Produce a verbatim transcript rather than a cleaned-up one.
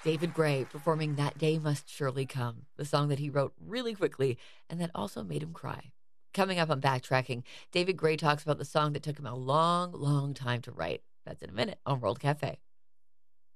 David Gray performing That Day Must Surely Come, the song that he wrote really quickly and that also made him cry. Coming up on Backtracking, David Gray talks about the song that took him a long, long time to write. That's in a minute on World Cafe.